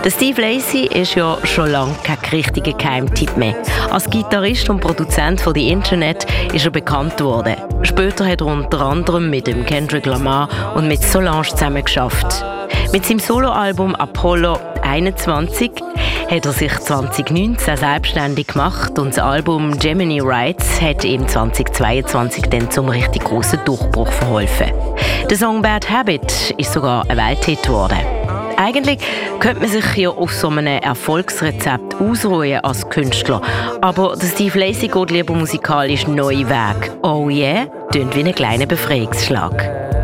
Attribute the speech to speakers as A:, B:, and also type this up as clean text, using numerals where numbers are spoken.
A: Der Steve Lacy ist ja schon lange kein richtiger Geheimtipp mehr. Als Gitarrist und Produzent von The Internet ist er bekannt worden. Später hat er unter anderem mit dem Kendrick Lamar und mit Solange zusammengearbeitet. Mit seinem Soloalbum Apollo 21 hat er sich 2019 selbstständig gemacht und das Album Gemini Rights hat ihm 2022 dann zum richtig grossen Durchbruch verholfen. Der Song Bad Habit ist sogar ein Welthit geworden. Eigentlich könnte man sich ja auf so einem Erfolgsrezept ausruhen als Künstler, aber der Steve Lacy geht lieber musikalisch neue Wege. Oh yeah, tönt wie ein kleiner Befreiungsschlag.